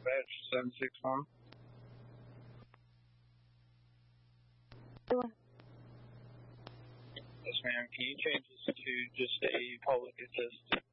dispatch 761. Yes, ma'am. Can you change this to just a public assist?